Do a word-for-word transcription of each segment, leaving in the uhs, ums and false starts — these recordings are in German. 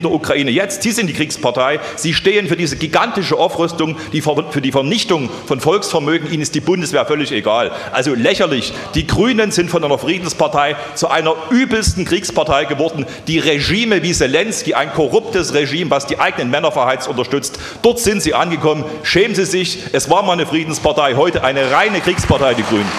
der Ukraine jetzt, Sie sind die Kriegspartei, Sie stehen für diese gigantische Aufrüstung, die für die Vernichtung von Volksvermögen, Ihnen ist die Bundeswehr völlig egal. Also lächerlich. Die Grünen sind von einer Friedenspartei zu einer übelsten Kriegspartei geworden. Die Regime wie Zelensky, ein korruptes Regime, was die eigenen Männer verheizt unterstützt, dort sind Sie angekommen. Schämen Sie sich, es war mal eine Friedenspartei, heute eine reine Kriegspartei, die Grünen.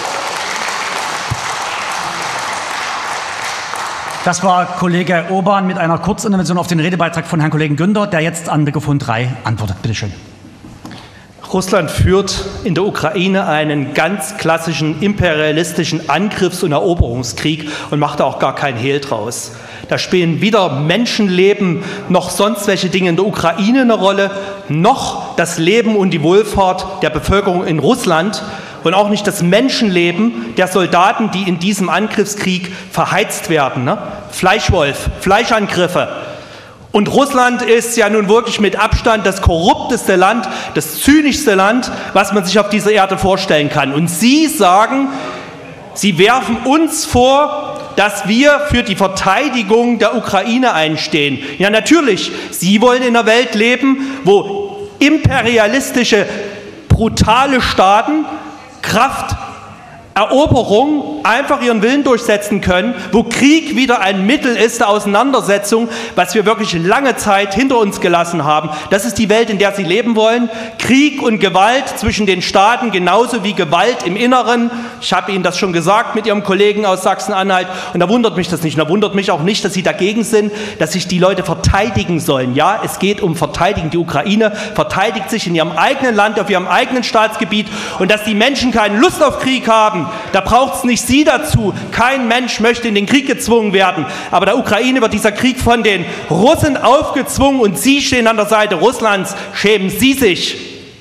Das war Kollege Urban mit einer Kurzintervention auf den Redebeitrag von Herrn Kollegen Günther, der jetzt an Mikrofon drei antwortet. Bitte schön. Russland führt in der Ukraine einen ganz klassischen imperialistischen Angriffs- und Eroberungskrieg und macht da auch gar kein Hehl draus. Da spielen weder Menschenleben noch sonst welche Dinge in der Ukraine eine Rolle, noch das Leben und die Wohlfahrt der Bevölkerung in Russland. Und auch nicht das Menschenleben der Soldaten, die in diesem Angriffskrieg verheizt werden. Ne? Fleischwolf, Fleischangriffe. Und Russland ist ja nun wirklich mit Abstand das korrupteste Land, das zynischste Land, was man sich auf dieser Erde vorstellen kann. Und Sie sagen, Sie werfen uns vor, dass wir für die Verteidigung der Ukraine einstehen. Ja, natürlich, Sie wollen in einer Welt leben, wo imperialistische, brutale Staaten Kraft, Eroberung einfach ihren Willen durchsetzen können, wo Krieg wieder ein Mittel ist der Auseinandersetzung, was wir wirklich lange Zeit hinter uns gelassen haben. Das ist die Welt, in der Sie leben wollen. Krieg und Gewalt zwischen den Staaten, genauso wie Gewalt im Inneren. Ich habe Ihnen das schon gesagt mit Ihrem Kollegen aus Sachsen-Anhalt. Und da wundert mich das nicht. Und da wundert mich auch nicht, dass Sie dagegen sind, dass sich die Leute verteidigen sollen. Ja, es geht um Verteidigen. Die Ukraine verteidigt sich in ihrem eigenen Land, auf ihrem eigenen Staatsgebiet. Und dass die Menschen keine Lust auf Krieg haben, da braucht es nicht Sie dazu. Kein Mensch möchte in den Krieg gezwungen werden. Aber der Ukraine wird dieser Krieg von den Russen aufgezwungen und Sie stehen an der Seite Russlands. Schämen Sie sich.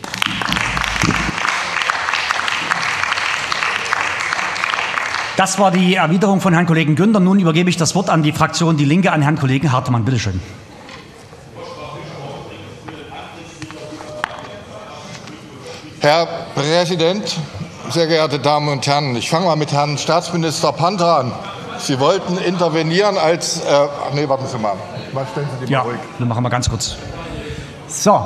Das war die Erwiderung von Herrn Kollegen Günther. Nun übergebe ich das Wort an die Fraktion Die Linke, an Herrn Kollegen Hartmann. Bitte schön. Herr Präsident, sehr geehrte Damen und Herren, ich fange mal mit Herrn Staatsminister Panther an. Sie wollten intervenieren als... Äh, ach nee, warten Sie mal. mal stellen Sie die ja, mal ruhig. Dann machen wir ganz kurz. So,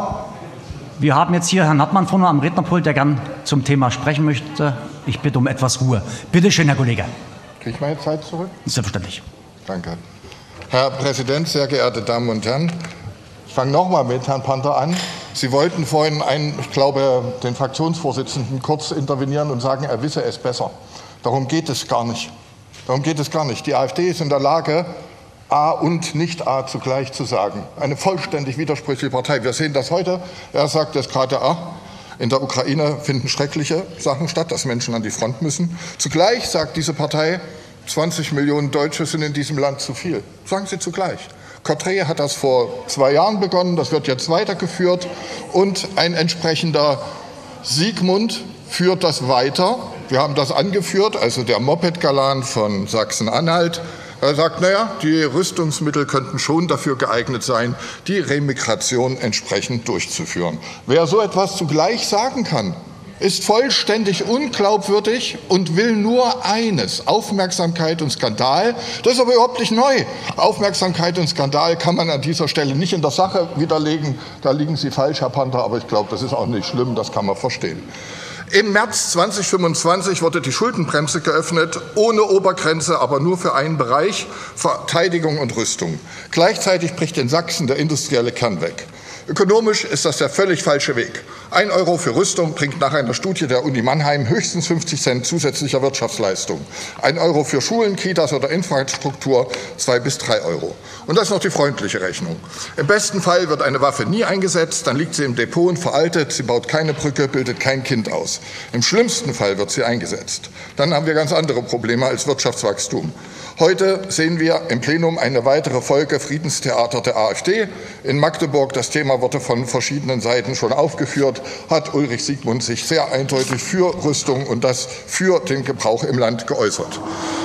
wir haben jetzt hier Herrn Hartmann vorne am Rednerpult, der gern zum Thema sprechen möchte. Ich bitte um etwas Ruhe. Bitte schön, Herr Kollege. Kriege ich meine Zeit zurück? Selbstverständlich. Danke. Herr Präsident, sehr geehrte Damen und Herren, ich fange noch mal mit Herrn Panther an. Sie wollten vorhin, einen, ich glaube, den Fraktionsvorsitzenden kurz intervenieren und sagen, er wisse es besser. Darum geht es gar nicht. Darum geht es gar nicht. Die AfD ist in der Lage, A und nicht A zugleich zu sagen. Eine vollständig widersprüchliche Partei. Wir sehen das heute. Er sagt es gerade A. In der Ukraine finden schreckliche Sachen statt, dass Menschen an die Front müssen. Zugleich sagt diese Partei, zwanzig Millionen Deutsche sind in diesem Land zu viel. Sagen Sie zugleich. Cottret hat das vor zwei Jahren begonnen, das wird jetzt weitergeführt und ein entsprechender Siegmund führt das weiter. Wir haben das angeführt, also der Moped-Galan von Sachsen-Anhalt. Er sagt, naja, die Rüstungsmittel könnten schon dafür geeignet sein, die Remigration entsprechend durchzuführen. Wer so etwas zugleich sagen kann, ist vollständig unglaubwürdig und will nur eines, Aufmerksamkeit und Skandal. Das ist aber überhaupt nicht neu. Aufmerksamkeit und Skandal kann man an dieser Stelle nicht in der Sache widerlegen. Da liegen Sie falsch, Herr Panther, aber ich glaube, das ist auch nicht schlimm, das kann man verstehen. Im März zweitausendfünfundzwanzig wurde die Schuldenbremse geöffnet, ohne Obergrenze, aber nur für einen Bereich, Verteidigung und Rüstung. Gleichzeitig bricht in Sachsen der industrielle Kern weg. Ökonomisch ist das der völlig falsche Weg. Ein Euro für Rüstung bringt nach einer Studie der Uni Mannheim höchstens fünfzig Cent zusätzlicher Wirtschaftsleistung. Ein Euro für Schulen, Kitas oder Infrastruktur zwei bis drei Euro. Und das ist noch die freundliche Rechnung. Im besten Fall wird eine Waffe nie eingesetzt, dann liegt sie im Depot und veraltet, sie baut keine Brücke, bildet kein Kind aus. Im schlimmsten Fall wird sie eingesetzt. Dann haben wir ganz andere Probleme als Wirtschaftswachstum. Heute sehen wir im Plenum eine weitere Folge Friedenstheater der AfD. In Magdeburg, das Thema wurde von verschiedenen Seiten schon aufgeführt, hat Ulrich Siegmund sich sehr eindeutig für Rüstung und das für den Gebrauch im Land geäußert.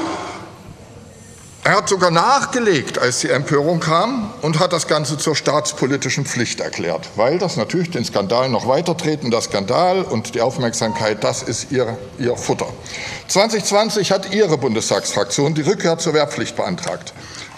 Er hat sogar nachgelegt, als die Empörung kam, und hat das Ganze zur staatspolitischen Pflicht erklärt, weil das natürlich den Skandal noch weiter treten. Der Skandal und die Aufmerksamkeit, das ist ihr, ihr Futter. zwanzig zwanzig hat Ihre Bundestagsfraktion die Rückkehr zur Wehrpflicht beantragt.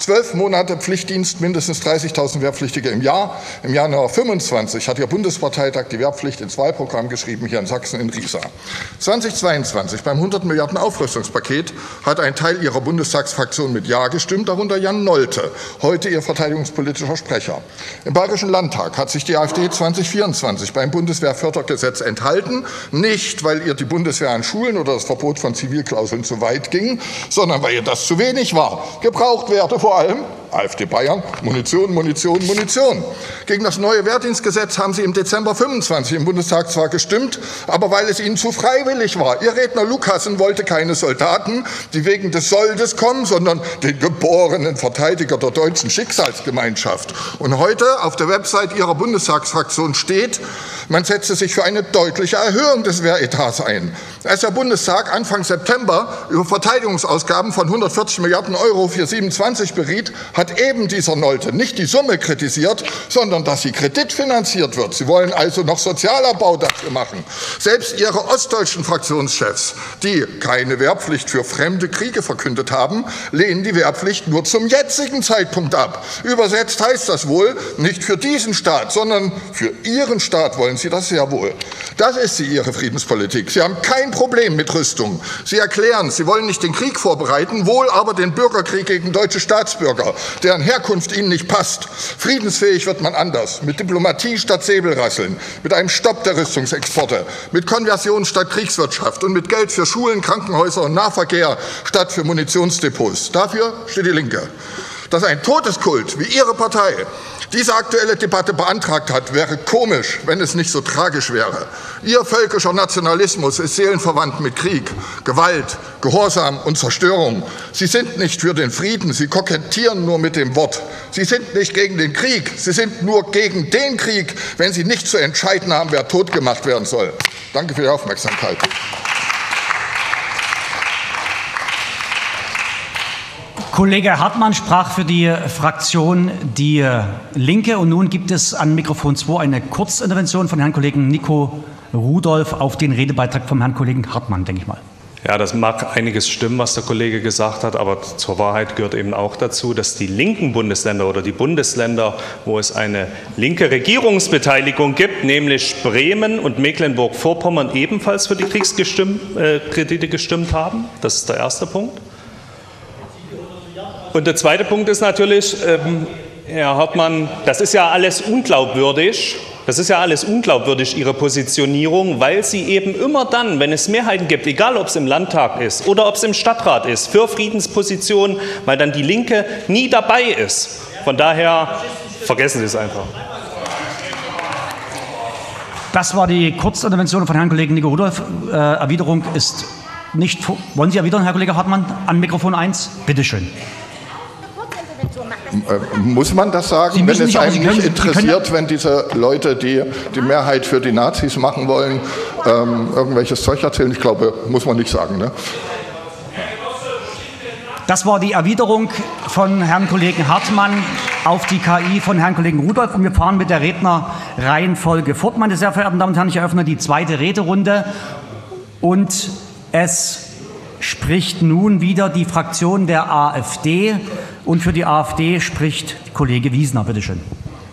Zwölf Monate Pflichtdienst, mindestens dreißigtausend Wehrpflichtige im Jahr. Im Januar fünfundzwanzig hat Ihr Bundesparteitag die Wehrpflicht ins Wahlprogramm geschrieben, hier in Sachsen in Riesa. zweitausendzweiundzwanzig beim hundert Milliarden Aufrüstungspaket hat ein Teil Ihrer Bundestagsfraktion mit Ja gestimmt, darunter Jan Nolte, heute Ihr verteidigungspolitischer Sprecher. Im Bayerischen Landtag hat sich die AfD zweitausendvierundzwanzig beim Bundeswehrfördergesetz enthalten, nicht weil ihr die Bundeswehr an Schulen oder das Verbot von Zivilklauseln zu weit ging, sondern weil ihr das zu wenig war. Gebraucht werde vor allem, AfD Bayern, Munition, Munition, Munition. Gegen das neue Wehrdienstgesetz haben Sie im Dezember fünfundzwanzig im Bundestag zwar gestimmt, aber weil es Ihnen zu freiwillig war. Ihr Redner Lukassen wollte keine Soldaten, die wegen des Soldes kommen, sondern den geborenen Verteidiger der deutschen Schicksalsgemeinschaft. Und heute auf der Website Ihrer Bundestagsfraktion steht, man setze sich für eine deutliche Erhöhung des Wehretats ein. Als der Bundestag Anfang September über Verteidigungsausgaben von hundertvierzig Milliarden Euro für siebenundzwanzig beriet, hat eben dieser Nolte nicht die Summe kritisiert, sondern dass sie kreditfinanziert wird. Sie wollen also noch Sozialabbau dafür machen. Selbst Ihre ostdeutschen Fraktionschefs, die keine Wehrpflicht für fremde Kriege verkündet haben, lehnen die Wehrpflicht nur zum jetzigen Zeitpunkt ab. Übersetzt heißt das wohl, nicht für diesen Staat, sondern für Ihren Staat wollen Sie das sehr wohl. Das ist sie, Ihre Friedenspolitik. Sie haben kein Problem mit Rüstung. Sie erklären, Sie wollen nicht den Krieg vorbereiten, wohl aber den Bürgerkrieg gegen deutsche Staatsbürger, deren Herkunft Ihnen nicht passt. Friedensfähig wird man anders, mit Diplomatie statt Säbelrasseln, mit einem Stopp der Rüstungsexporte, mit Konversion statt Kriegswirtschaft und mit Geld für Schulen, Krankenhäuser und Nahverkehr statt für Munitionsdepots. Dafür steht die Linke. Dass ein Todeskult wie Ihre Partei diese aktuelle Debatte beantragt hat, wäre komisch, wenn es nicht so tragisch wäre. Ihr völkischer Nationalismus ist seelenverwandt mit Krieg, Gewalt, Gehorsam und Zerstörung. Sie sind nicht für den Frieden, Sie kokettieren nur mit dem Wort. Sie sind nicht gegen den Krieg, Sie sind nur gegen den Krieg, wenn Sie nicht zu entscheiden haben, wer totgemacht werden soll. Danke für die Aufmerksamkeit. Kollege Hartmann sprach für die Fraktion Die Linke. Und nun gibt es an Mikrofon zwei eine Kurzintervention von Herrn Kollegen Nico Rudolph auf den Redebeitrag vom Herrn Kollegen Hartmann, denke ich mal. Ja, das mag einiges stimmen, was der Kollege gesagt hat, aber zur Wahrheit gehört eben auch dazu, dass die linken Bundesländer oder die Bundesländer, wo es eine linke Regierungsbeteiligung gibt, nämlich Bremen und Mecklenburg-Vorpommern, ebenfalls für die Kriegskredite gestimmt haben. Das ist der erste Punkt. Und der zweite Punkt ist natürlich, ähm, Herr Hartmann, das ist ja alles unglaubwürdig. Das ist ja alles unglaubwürdig, Ihre Positionierung, weil Sie eben immer dann, wenn es Mehrheiten gibt, egal ob es im Landtag ist oder ob es im Stadtrat ist, für Friedenspositionen, weil dann die Linke nie dabei ist. Von daher vergessen Sie es einfach. Das war die Kurzintervention von Herrn Kollegen Nico Rudolph. Äh, Erwiderung ist nicht. Wollen Sie erwidern, Herr Kollege Hartmann, an Mikrofon eins? Bitte schön. Muss man das sagen, wenn es nicht, einem können, nicht interessiert, wenn diese Leute, die die Mehrheit für die Nazis machen wollen, ähm, irgendwelches Zeug erzählen? Ich glaube, muss man nicht sagen. Ne? Das war die Erwiderung von Herrn Kollegen Hartmann auf die K I von Herrn Kollegen Rudolph. Und wir fahren mit der Rednerreihenfolge fort, meine sehr verehrten Damen und Herren. Ich eröffne die zweite Rederunde. Und es spricht nun wieder die Fraktion der AfD. Und für die AfD spricht Kollege Wiesner. Bitte schön.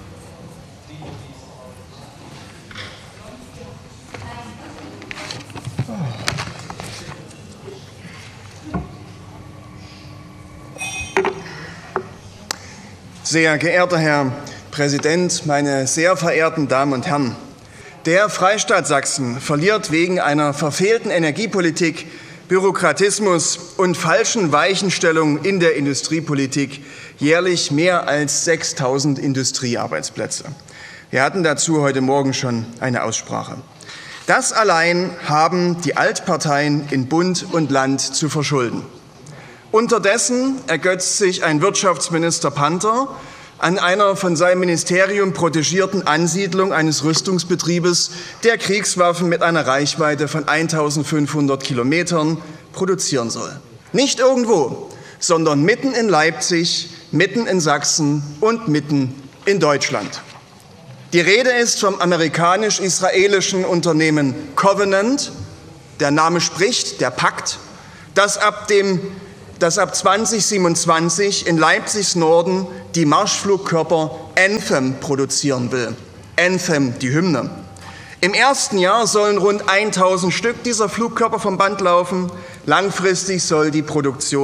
Sehr geehrter Herr Präsident, meine sehr verehrten Damen und Herren! Der Freistaat Sachsen verliert wegen einer verfehlten Energiepolitik, Bürokratismus und falschen Weichenstellungen in der Industriepolitik jährlich mehr als sechstausend Industriearbeitsplätze. Wir hatten dazu heute Morgen schon eine Aussprache. Das allein haben die Altparteien in Bund und Land zu verschulden. Unterdessen ergötzt sich ein Wirtschaftsminister Panther an einer von seinem Ministerium protegierten Ansiedlung eines Rüstungsbetriebes, der Kriegswaffen mit einer Reichweite von eintausendfünfhundert Kilometern produzieren soll. Nicht irgendwo, sondern mitten in Leipzig, mitten in Sachsen und mitten in Deutschland. Die Rede ist vom amerikanisch-israelischen Unternehmen Covenant, der Name spricht, der Pakt, das ab dem dass ab zweitausendsiebenundzwanzig in Leipzigs Norden die Marschflugkörper Anthem produzieren will. Anthem, die Hymne. Im ersten Jahr sollen rund tausend Stück dieser Flugkörper vom Band laufen. Langfristig soll die Produktion